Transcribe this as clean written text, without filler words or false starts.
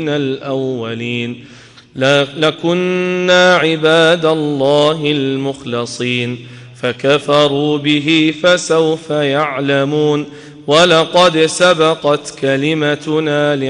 الأولين لكنا عباد الله المخلصين فكفروا به فسوف يعلمون ولقد سبقت كلمتنا